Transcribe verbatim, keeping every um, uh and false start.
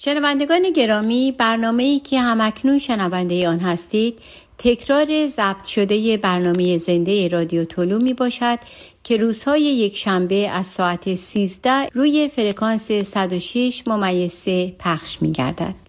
شنوندگان گرامی، برنامه‌ای که همکنون شنونده آن هستید تکرار ضبط شده برنامه زنده رادیو طلوع می باشد که روزهای یک شنبه از ساعت سیزده روی فرکانس صد و شش ممیز سه پخش می گردد.